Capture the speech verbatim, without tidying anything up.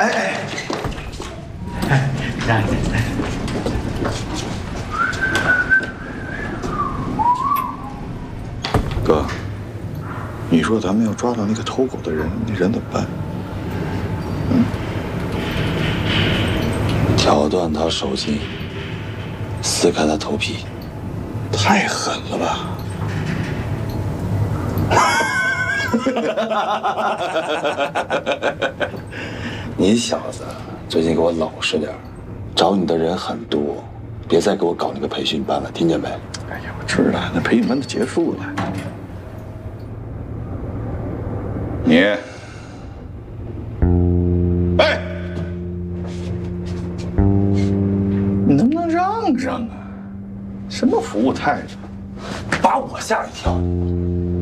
哎哎，让你。 哥，你说咱们要抓到那个偷狗的人，那人怎么办？嗯？ 挑断他手筋，撕开他头皮， 太狠了吧！ 你小子最近给我老实点，找你的人很多，别再给我搞那个培训班了，听见没？ 哎呀，我知道，那培训班都结束了。你，哎，你能不能让让啊？什么服务态度， 把我吓一跳。